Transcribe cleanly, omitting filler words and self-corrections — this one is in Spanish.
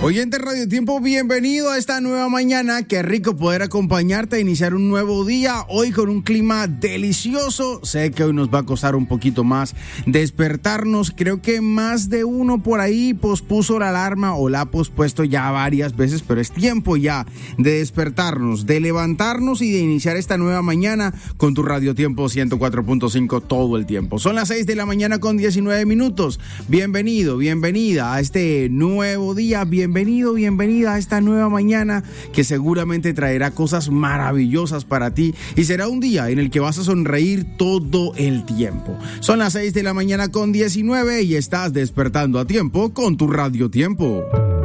Oyente Radio Tiempo, bienvenido a esta nueva mañana. Qué rico poder acompañarte a iniciar un nuevo día. Hoy con un clima delicioso. Sé que hoy nos va a costar un poquito más despertarnos. Creo que más de uno por ahí pospuso la alarma o la ha pospuesto ya varias veces, pero es tiempo ya de despertarnos, de levantarnos y de iniciar esta nueva mañana con tu Radio Tiempo 104.5 todo el tiempo. Son las 6 de la mañana con 19 minutos. Bienvenido, bienvenida a este nuevo día. Bienvenida a esta nueva mañana que seguramente traerá cosas maravillosas para ti y será un día en el que vas a sonreír todo el tiempo. Son las 6 de la mañana con 19 y estás despertando a tiempo con tu Radio Tiempo.